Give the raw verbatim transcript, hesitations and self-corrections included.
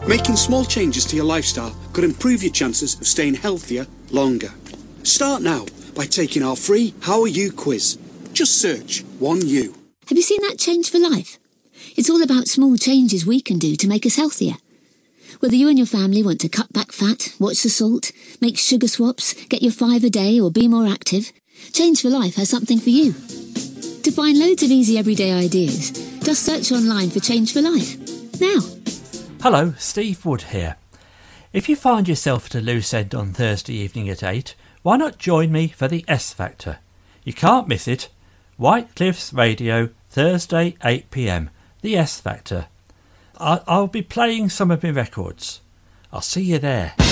Making small changes to your lifestyle could improve your chances of staying healthier longer. Start now by taking our free How Are You quiz. Just search one U. Have you seen that Change for Life? It's all about small changes we can do to make us healthier. Whether you and your family want to cut back fat, watch the salt, make sugar swaps, get your five a day or be more active, Change for Life has something for you. To find loads of easy everyday ideas, just search online for Change for Life. Now. Hello, Steve Wood here. If you find yourself at a loose end on Thursday evening at eight, why not join me for the S Factor? You can't miss it. White Cliffs Radio, Thursday eight p m. The S Factor. I- I'll be playing some of my records. I'll see you there.